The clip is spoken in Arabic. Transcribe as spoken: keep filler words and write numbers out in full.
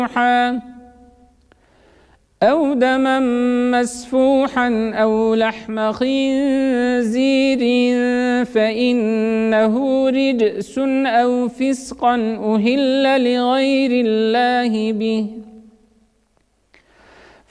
أو دما مسفوحا أو لحم خنزير فإنه رجس أو فسقا أهل لغير الله به